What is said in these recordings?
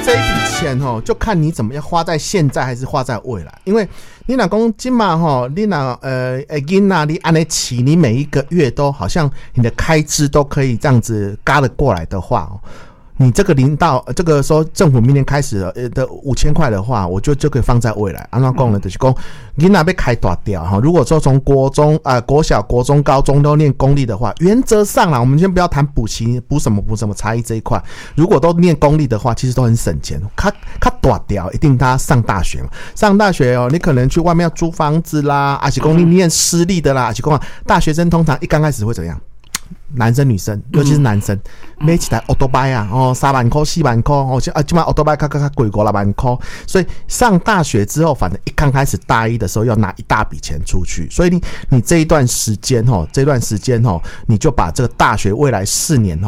这一笔钱就看你怎么样花在现在还是花在未来。因为你若讲今嘛你若囡仔你按呢起，你每一个月都好像你的开支都可以这样子嘎得过来的话你这个这个说政府明年开始的5000块的话，我就可以放在未来。安怎讲呢？就是讲囡仔要开大条哈。如果说从国中国小、国中、高中都念公立的话，原则上啦，我们先不要谈补习、补什么才艺这一块。如果都念公立的话，其实都很省钱。较大条，一定他上大学嘛。上大学你可能去外面要租房子啦，还是讲你念私立的啦，还是讲大学生通常一刚开始会怎样？男生女生，尤其是男生，买一台 Autobike 3万块、4万块现在 Autobike 较贵5-6万块。所以上大学之后，反正一刚开始大一的时候要拿一大笔钱出去，所以你这一段时间你就把这个大学未来3年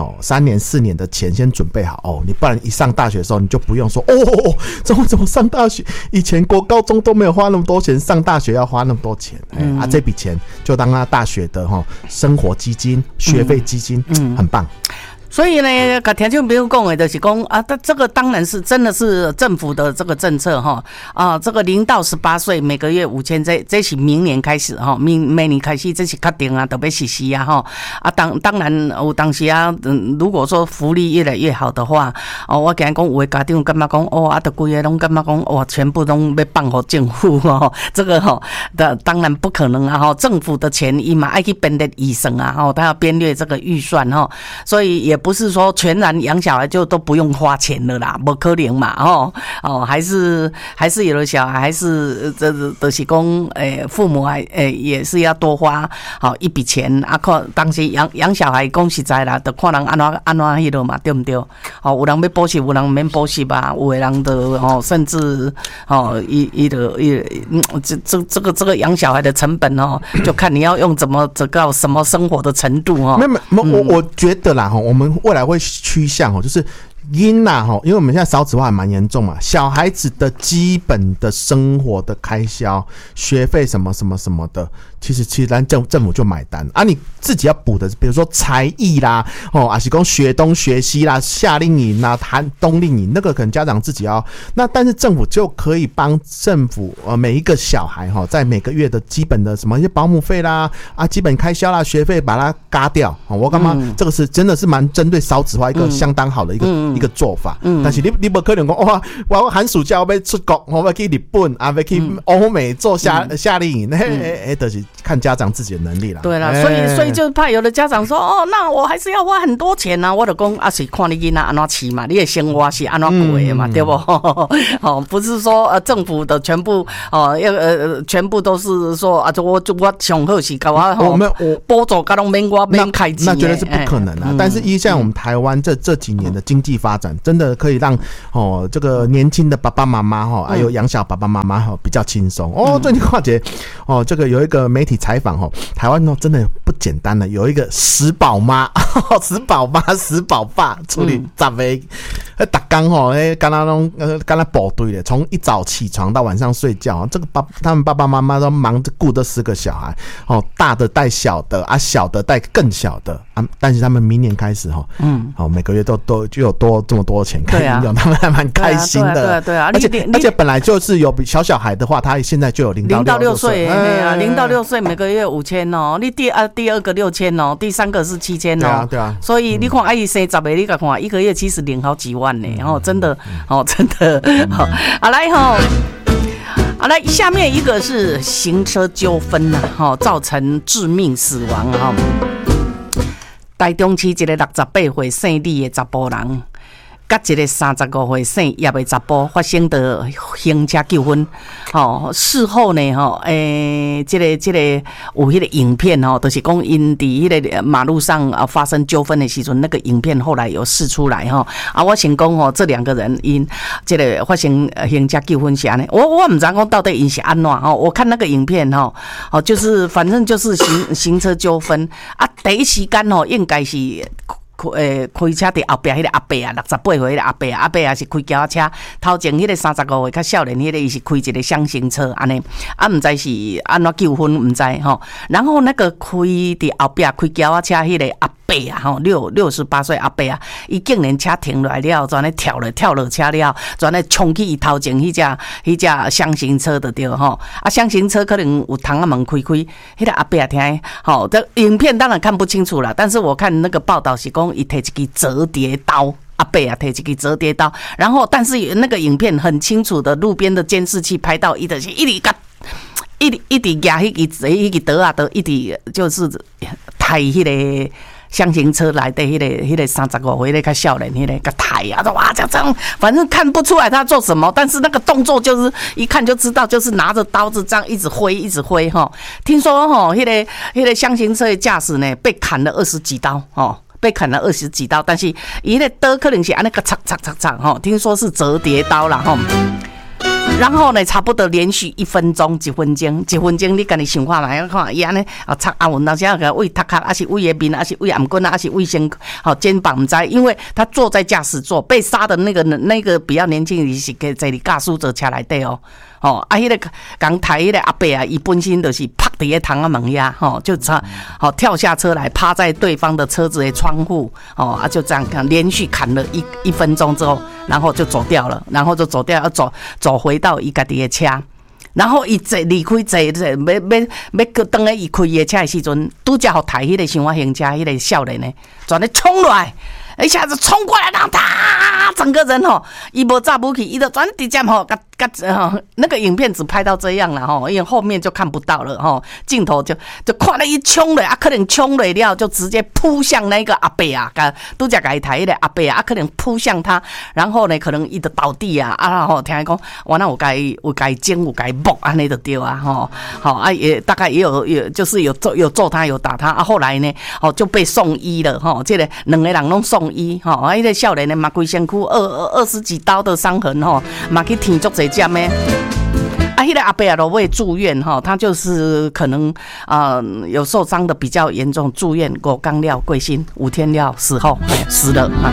4年的钱先准备好你不然一上大学的时候你就不用说怎么上大学？以前国高中都没有花那么多钱，上大学要花那么多钱，这笔钱就当他大学的生活基金、学费基金，很棒。 所以呢，跟听众朋友讲的就是讲这个当然是真的是政府的这个政策这个0到18岁每个月5000，这是明年开始明年开始这是确定都要实施当然有当时如果说福利越来越好的话我跟你讲，有的家长感觉讲就规个拢感觉讲全部拢要放给政府这个当然不可能政府的钱伊嘛要去编列预算他要编列这个预算所以也不是说全然养小孩就都不用花钱了啦，不可能嘛还是有的小孩还是就是讲父母也是要多花一笔钱看当时养小孩讲实在啦，就看人安怎迄落嘛，对不对？有人要补习，有人免补习吧，有的人的甚至这个养小孩的成本就看你要用这个什么生活的程度我觉得啦我们未来会趋向就是因为我们现在少子化还蛮严重嘛，小孩子的基本的生活的开销、学费什么的，其实咱政府就买单你自己要补的，比如说才艺啦，还是讲学东学西啦、夏令营啦、冬令营，那个可能家长自己要。那但是政府就可以帮政府每一个小孩在每个月的基本的什么一些保姆费啦基本开销啦、学费把它嘎掉我干嘛？这个是真的是蛮针对少子化一个相当好的一个做法。但是你不可能讲我寒暑假我要出国，我要去日本要去欧美做夏令营，就是看家长自己的能力啦。 对啦，所以就怕有的家长说那我还是要花很多钱我就讲是看你囡仔安怎饲嘛，你的生活是安怎过的嘛，对不？不是说政府的全部全部都是说我上好是给我补助都免我免开钱， 那绝对是不可能但是像我们台湾这几年的经济发展，真的可以让这个年轻的爸爸妈妈还有养小爸爸妈妈比较轻松最近看见这个有一个媒体采访台湾真的不简单了，有一个十宝妈、十宝妈、十宝爸处理10个大刚刚才部队的，从一早起床到晚上睡觉这个他们爸爸妈妈都忙着顾这10个小孩大的带小的小的带更小的但是他们明年开始每个月都就有这么多钱可以用，他们还蛮开心的。 对啊， 而且本来就是有小孩的话，他现在就有0到6岁 ，0到6岁每个月5000你第二个6000第三个是7000 对啊。 所以你看阿姨生10个，你看一个月其实领好几万呢，真的真的来下面一个是行车纠纷造成致命死亡台中市一个68岁姓李的查甫人，甲一个35岁姓叶的查甫发生的行车纠纷。事后呢，这个有迄个影片就是讲因伫迄个马路上发生纠纷的时阵，那个影片后来有释出来我先讲这2个人因这个发生行车纠纷是安尼，我唔知讲到底因是安怎我看那个影片就是反正就是行车纠纷第一时间应该是开车伫后壁迄个阿伯68岁迄个阿伯也是开轿车，头前迄个35岁较少年迄个伊是开一个厢型车安尼唔知是安怎纠纷唔知然后那个开伫后壁开轿车迄个阿伯啊，吼68岁阿伯啊，伊竟然车停落来了，转咧跳落车了，转咧冲去伊头前迄只厢型车就对吼。啊，厢型车可能有窗仔门开，迄个阿伯听，吼，这影片当然看不清楚了，但是我看那个报道是讲伊摕一支折叠刀。阿伯啊，摕一支折叠刀，然后但是那个影片很清楚的，路边的监视器拍到伊就是一直压迄个刀啊，一直就是抬迄个厢型车来的迄个35岁那个少年，迄个个抬啊，哇，这样反正看不出来他做什么，但是那个动作就是一看就知道，就是拿着刀子这样一直挥哈。听说哈，迄个厢型车的驾驶呢，被砍了20几刀哦。被砍了20几刀，但是伊的刀可能是按那个擦哈，听说是折叠刀啦哈。然后呢，差不多连续1分钟、1分钟，你跟你想看嘛？看伊安尼擦阿文，当时个喂头壳，还是喂面，还是喂颔棍，还是喂肩膀，唔知，因为他坐在驾驶座，被杀的那个比较年轻的是在驾驶座车内底哦。哦，啊，迄个刚抬迄个阿伯啊，伊本身就是趴伫个窗仔门呀，吼，就跳下车来，趴在对方的车子的窗户，哦，啊，就这样看，连续砍了一分钟之后，然后就走掉了，要走回到伊家己的车，然后伊离开要等下伊开伊的车的时阵，拄则互抬迄个想法行车迄个少年呢，全咧冲落来。一下子冲过来，然后他整个人吼，伊无炸不起，伊就转直接吼，那个影片只拍到这样了吼，因为后面就看不到了吼，镜头就看了一冲了啊，可能冲了了就直接扑向那个阿伯啊，拄则甲伊抬的阿伯啊，可能扑向他，然后呢，可能伊就倒地啊，啊吼，听讲我那有甲伊剪有甲伊木安尼就对啊吼，好啊也大概也有就是有揍他有打他啊，后来呢，哦就被送医了吼，这个两个人拢送医吼，啊，迄个少年呢嘛规身躯20几刀的伤痕吼，嘛去天足侪针的。啊，迄个阿伯啊，都会住院哈，他就是可能有受伤的比较严重，住院5天了过身，5天了死了啊。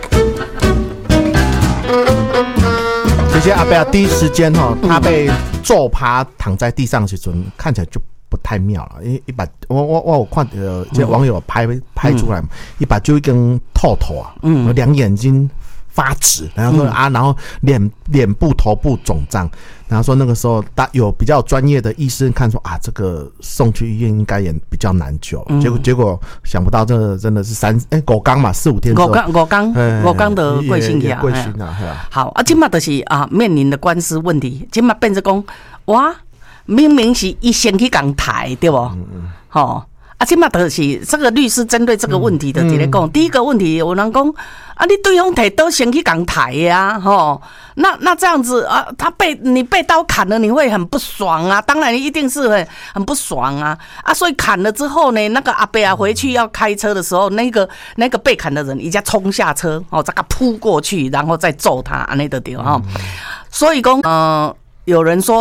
这些阿伯啊，第一时间哈，他被揍趴躺在地上的时候，看起来就不太妙了，因为一把我看这网友拍出来，一把就一根透头啊，两眼睛发直，然后说然后脸部头部肿胀，然后说那个时候有比较专业的医生看说这个送去医院应该也比较难救，结果想不到这个真的是5天嘛，4-5天之后 5天的过身去啊，好啊，今嘛就是面临的官司问题，今嘛变成讲哇，明明是伊先去讲抬对不？好。即嘛就是这个律师针对这个问题的，直咧讲。第一个问题，有人讲你对方摕刀先去讲抬呀，吼，那这样子你被刀砍了，你会很不爽啊，当然一定是很不爽啊，所以砍了之后呢，那个阿伯回去要开车的时候，那个被砍的人一下冲下车，这个扑过去，然后再揍他，安尼就对哈。所以讲有人说。